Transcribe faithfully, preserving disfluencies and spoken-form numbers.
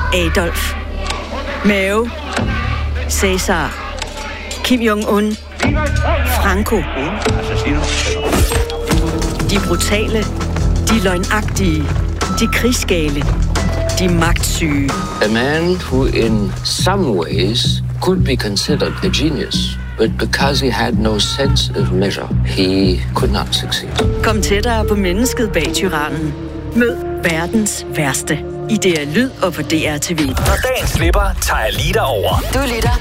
Adolf, Mao, Cæsar, Kim Jong-un, Franco. De brutale, de løgnagtige, de krigsgale, de magtsyge. A man who in some ways could be considered a genius, but because he had no sense of measure, he could not succeed. Kom tættere på mennesket bag tyrannen. Mød verdens værste i D R Lyd og på D R T V. Når dagen slipper, tager Alida over. Du lytter